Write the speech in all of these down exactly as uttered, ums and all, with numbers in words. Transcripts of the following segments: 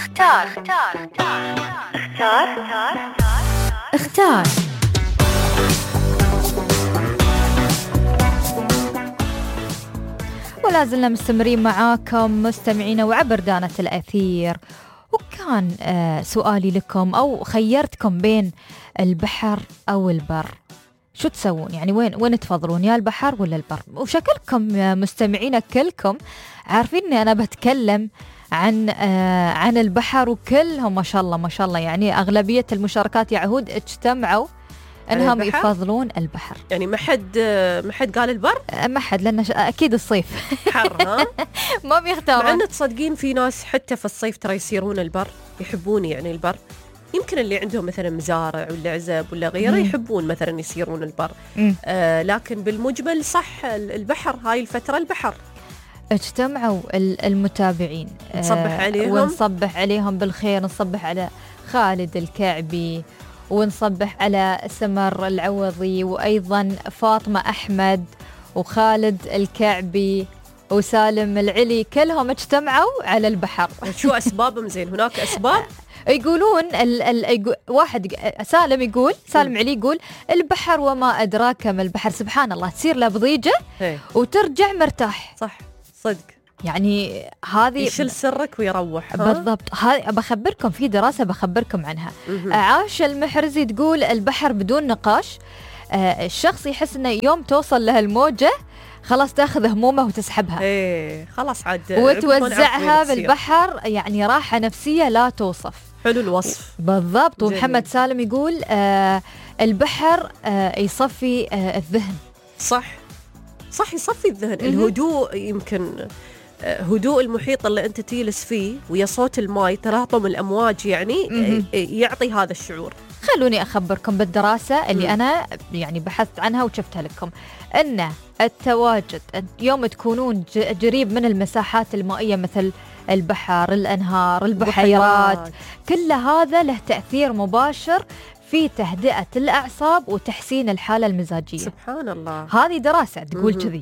اختار اختار اختار اختار ولا زلنا مستمرين معاكم مستمعين وعبر دانة الأثير. وكان آه سؤالي لكم أو خيرتكم بين البحر أو البر، شو تسوون؟ يعني وين وين تفضلون، يا البحر ولا البر؟ وشكلكم مستمعين كلكم عارفين إني أنا بتكلم عن آه عن البحر، وكلهم ما شاء الله ما شاء الله يعني أغلبية المشاركات يا عهود اجتمعوا انهم يفضلون البحر. يعني ما حد ما حد قال البر؟ ما حد، لأن اكيد الصيف حر ها ما بيختارون. مع ان تصدقين في ناس حتى في الصيف ترى يصيرون البر، يحبون يعني البر. يمكن اللي عندهم مثلا مزارع ولا عزب ولا غيره مم. يحبون مثلا يصيرون البر. آه لكن بالمجمل صح البحر، هاي الفترة البحر. اجتمعوا المتابعين نصبح عليهم ونصبح عليهم بالخير، نصبح على خالد الكعبي ونصبح على سمر العوضي وأيضا فاطمة أحمد وخالد الكعبي وسالم العلي، كلهم اجتمعوا على البحر. شو أسبابهم؟ زين هناك أسباب يقولون ال ال واحد سالم يقول سالم علي يقول البحر وما أدراك ما البحر، سبحان الله تصير له بضيجة وترجع مرتاح. صح صدق، يعني هذه يشل سرك ويروح. بالضبط. هذه بخبركم في دراسة بخبركم عنها. عاشة المحرزي تقول البحر بدون نقاش. آه الشخص يحس انه يوم توصل له الموجة خلاص تاخذ همومه وتسحبها، ايه خلاص عاد وتوزعها بالبحر، يعني راحة نفسية لا توصف. حلو الوصف بالضبط. ومحمد سالم يقول آه البحر آه يصفي آه الذهن. صح صح يصفي الذهن. الهدوء، يمكن هدوء المحيط اللي أنت تجلس فيه ويا صوت الماء تلاطم الأمواج يعني م-م. يعطي هذا الشعور. خلوني أخبركم بالدراسة اللي م. أنا يعني بحثت عنها وشفتها لكم، أن التواجد يوم تكونون قريب من المساحات المائية مثل البحر، الأنهار، البحيرات، بحيرات. كل هذا له تأثير مباشر في تهدئة الأعصاب وتحسين الحالة المزاجية. سبحان الله. هذه دراسة تقول كذي.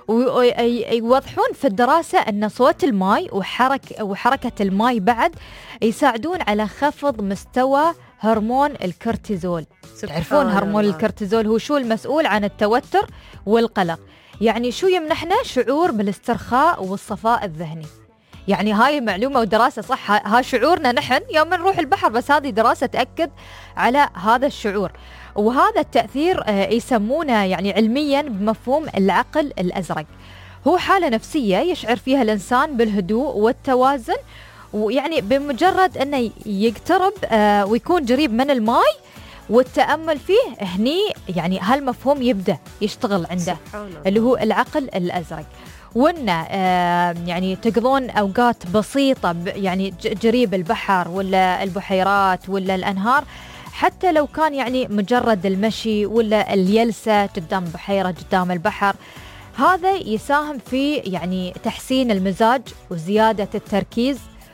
ويوضحون في الدراسة أن صوت الماء وحركة وحركة الماء بعد يساعدون على خفض مستوى هرمون الكورتيزول. تعرفون هرمون الله. الكورتيزول هو شو المسؤول عن التوتر والقلق، يعني شو يمنحنا شعور بالاسترخاء والصفاء الذهني. يعني هاي معلومة ودراسة صح، ها شعورنا نحن يوم نروح البحر، بس هذه دراسة تأكد على هذا الشعور. وهذا التأثير يسمونه يعني علميا بمفهوم العقل الأزرق. هو حالة نفسية يشعر فيها الإنسان بالهدوء والتوازن، ويعني بمجرد أنه يقترب ويكون قريب من الماء والتأمل فيه هني، يعني هالمفهوم يبدأ يشتغل عنده اللي هو العقل الأزرق. وإنه آه يعني تقضون أوقات بسيطة يعني قريب البحر ولا البحيرات ولا الأنهار، حتى لو كان يعني مجرد المشي ولا الجلسة قدام بحيرة قدام البحر، هذا يساهم في يعني تحسين المزاج وزيادة التركيز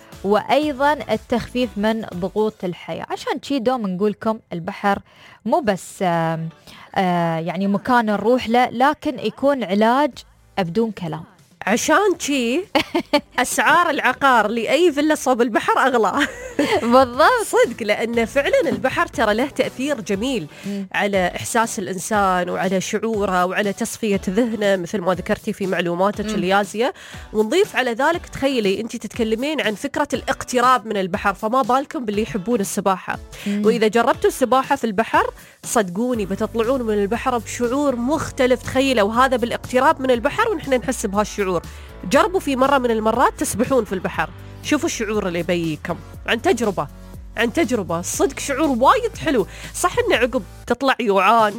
وأيضا التخفيف من ضغوط الحياة. عشان شي دوم نقولكم البحر مو بس آه آه يعني مكان نروح له، لكن يكون علاج بدون كلام. عشان شي أسعار العقار لأي فيلا صوب البحر أغلى. بالضبط صدق، لأن فعلا البحر ترى له تأثير جميل على إحساس الإنسان وعلى شعوره وعلى تصفية ذهنه مثل ما ذكرتي في معلوماتك اليازية. ونضيف على ذلك تخيلي أنت تتكلمين عن فكرة الاقتراب من البحر، فما بالكم باللي يحبون السباحة. وإذا جربتوا السباحة في البحر صدقوني بتطلعون من البحر بشعور مختلف. تخيلوا هذا بالاقتراب من البحر ونحن نحس بهالشعور. جربوا في مرة من المرات تسبحون في البحر، شوفوا الشعور اللي بيكم. عن تجربة عن تجربة صدق شعور وايد حلو. صح إنه عقب تطلع يوعان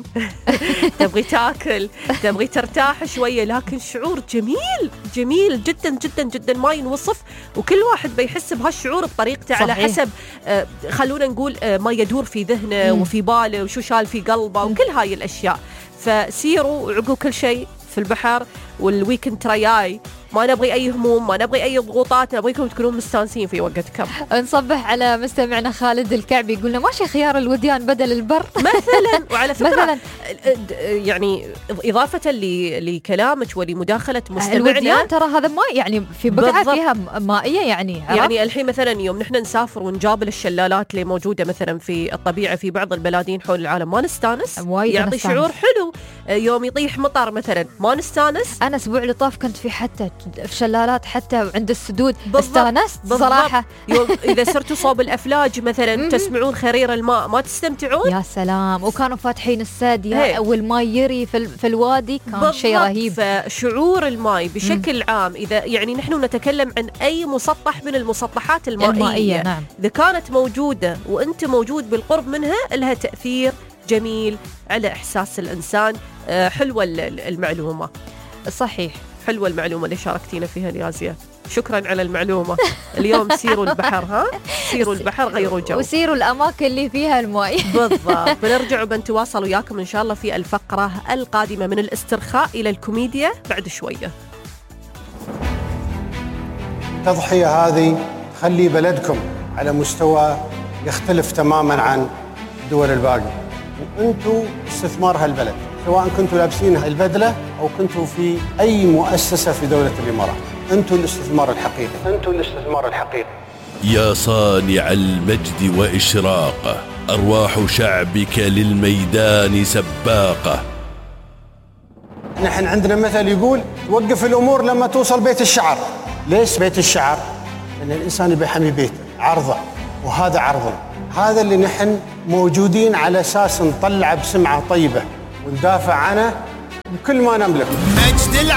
تبغي تاكل تبغي ترتاح شوية، لكن شعور جميل جميل جدا جدا جدا ما ينوصف. وكل واحد بيحس بهالشعور بطريقته على حسب آه خلونا نقول آه ما يدور في ذهنه مم. وفي باله وشو شال في قلبه وكل هاي الأشياء. فسيروا عقوا كل شيء في البحر. والويكند ترياي ما نبغي اي هموم، ما نبغي اي ضغوطات، نبغيكم تكونون مستانسين في وقتكم. نصبح على مستمعنا خالد الكعبي، يقولنا ماشي خيار الوديان بدل البر مثلا. وعلى فكره مثلا يعني اضافه لكلامك ولمداخله مستمعنا، الوديان ترى هذا ماء يعني في بقعه بالضبط. فيها مائيه يعني عرف؟ يعني الحين مثلا يوم نحن نسافر ونجابل الشلالات اللي موجوده مثلا في الطبيعه في بعض البلادين حول العالم ما نستانس، يعطي نستانس. شعور حلو. يوم يطيح مطر مثلا ما نستانس. انا اسبوع اللي طاف كنت في حتى في شلالات حتى عند السدود استانست صراحه. يوم اذا صرتوا صوب الافلاج مثلا تسمعون خرير الماء ما تستمتعون؟ يا سلام. وكانوا فاتحين السد والماء يري في, في الوادي، كان شيء رهيب. فشعور الماء بشكل مم. عام اذا يعني نحن نتكلم عن اي مسطح من المسطحات المائيه, المائية نعم. اذا كانت موجوده وانت موجود بالقرب منها لها تاثير جميل على احساس الانسان. حلوه المعلومه. صحيح، حلوه المعلومه اللي شاركتينا فيها اليازية. شكرا على المعلومه. اليوم سيروا البحر، ها سيروا البحر غيروا جو، وسيروا الاماكن اللي فيها الماء. بالضبط. بنرجع وبنتواصل وياكم ان شاء الله في الفقره القادمه من الاسترخاء الى الكوميديا بعد شويه. التضحيه هذه تخلي بلدكم على مستوى يختلف تماما عن الدول الباقي، وانتم استثمار هالبلد، سواء كنتوا لابسين البدله او كنتوا في اي مؤسسه في دوله الامارات. انتم الاستثمار الحقيقي، انتم الاستثمار الحقيقي. يا صانع المجد واشراقه، ارواح شعبك للميدان سباقه. نحن عندنا مثل يقول وقف الامور لما توصل بيت الشعر. ليش بيت الشعر؟ لان الانسان يبي يحمي بيته، عرضه، وهذا عرضنا. هذا اللي نحن موجودين على اساس نطلع بسمعه طيبه وندافع عنه بكل ما نملك.